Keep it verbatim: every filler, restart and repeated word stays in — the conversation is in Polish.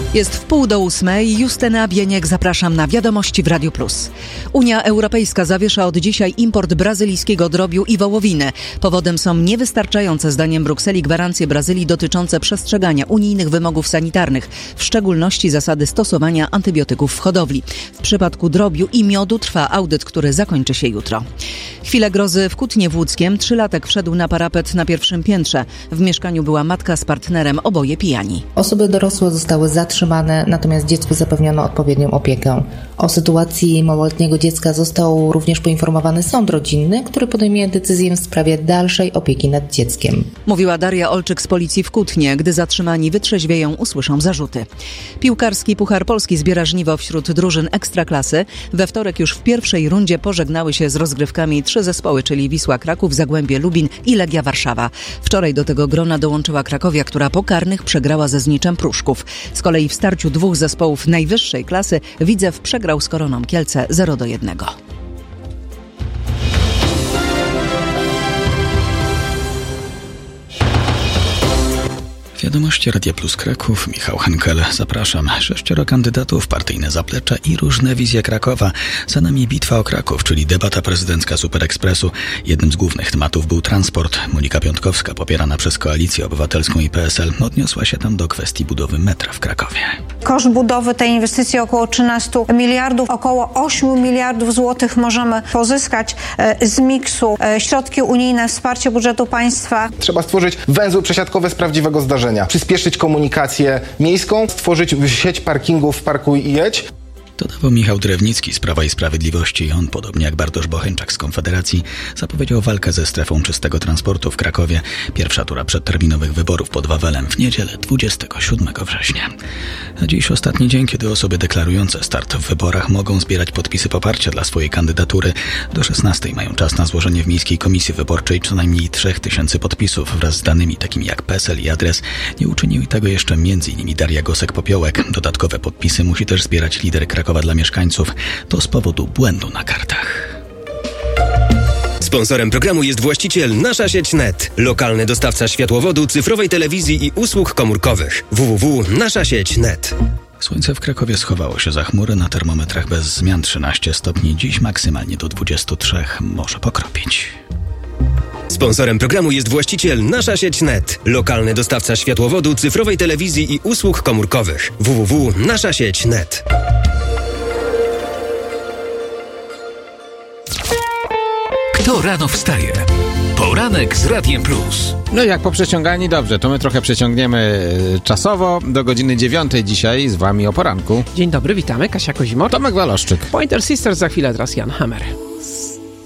Jest w pół do ósmej. Justyna Bieniek, zapraszam na Wiadomości w Radiu Plus. Unia Europejska zawiesza od dzisiaj import brazylijskiego drobiu i wołowiny. Powodem są niewystarczające, zdaniem Brukseli, gwarancje Brazylii dotyczące przestrzegania unijnych wymogów sanitarnych, w szczególności zasady stosowania antybiotyków w hodowli. W przypadku drobiu i miodu trwa audyt, który zakończy się jutro. Chwilę grozy w Kutnie-Włódzkiem. Trzylatek wszedł na parapet na pierwszym piętrze. W mieszkaniu była matka z partnerem, oboje pijani. Osoby dorosłe zostały zatrzymane, natomiast dziecku zapewniono odpowiednią opiekę. O sytuacji małoletniego dziecka został również poinformowany sąd rodzinny, który podejmie decyzję w sprawie dalszej opieki nad dzieckiem. Mówiła Daria Olczyk z policji w Kutnie. Gdy zatrzymani wytrzeźwieją, usłyszą zarzuty. Piłkarski Puchar Polski zbiera żniwo wśród drużyn Ekstraklasy. We wtorek już w pierwszej rundzie pożegnały się z rozgrywkami trzy zespoły, czyli Wisła Kraków, Zagłębie Lubin i Legia Warszawa. Wczoraj do tego grona dołączyła Krakowia, która po karnych przegrała ze Zniczem Pruszków. Z kolei w starciu dwóch zespołów najwyższej klasy Widzew przegrał z Koroną Kielce zero do jednego. Wiadomości Radia Plus Kraków, Michał Henkel. Zapraszam. Sześcioro kandydatów, partyjne zaplecze i różne wizje Krakowa. Za nami bitwa o Kraków, czyli debata prezydencka Super Expressu. Jednym z głównych tematów był transport. Monika Piątkowska, popierana przez Koalicję Obywatelską i P S L, odniosła się tam do kwestii budowy metra w Krakowie. Koszt budowy tej inwestycji około trzynaście miliardów, około osiem miliardów złotych możemy pozyskać z miksu środki unijne, wsparcie budżetu państwa. Trzeba stworzyć węzły przesiadkowe z prawdziwego zdarzenia. Przyspieszyć komunikację miejską, stworzyć sieć parkingów w Parkuj i Jedź. Dodawał Michał Drewnicki z Prawa i Sprawiedliwości. On, podobnie jak Bartosz Bochęczak z Konfederacji, zapowiedział walkę ze strefą czystego transportu w Krakowie. Pierwsza tura przedterminowych wyborów pod Wawelem w niedzielę dwudziestego siódmego września. A dziś ostatni dzień, kiedy osoby deklarujące start w wyborach mogą zbierać podpisy poparcia dla swojej kandydatury. Do szesnastej mają czas na złożenie w Miejskiej Komisji Wyborczej co najmniej trzech tysięcy podpisów wraz z danymi takimi jak PESEL i adres. Nie uczynił tego jeszcze m.in. Daria Gosek-Popiołek. Dodatkowe podpisy musi też zbierać lider Krakowa dla mieszkańców. To z powodu błędu na kartach. Sponsorem programu jest właściciel Nasza Sieć Net, lokalny dostawca światłowodu, cyfrowej telewizji i usług komórkowych. w w w kropka nasza sieć kropka net. Słońce w Krakowie schowało się za chmury, na termometrach bez zmian trzynaście stopni, dziś maksymalnie do dwudziestu trzech, może pokropić. Sponsorem programu jest właściciel Nasza Sieć Net, lokalny dostawca światłowodu, cyfrowej telewizji i usług komórkowych. w w w kropka nasza sieć kropka net. Kto rano wstaje? Poranek z Radiem Plus. No jak po przeciągani, dobrze, to my trochę przeciągniemy czasowo do godziny dziewiątej dzisiaj z wami o poranku. Dzień dobry, witamy, Kasia Kozimor. Tomek Waloszczyk. Pointer Sisters za chwilę, teraz Jan Hammer.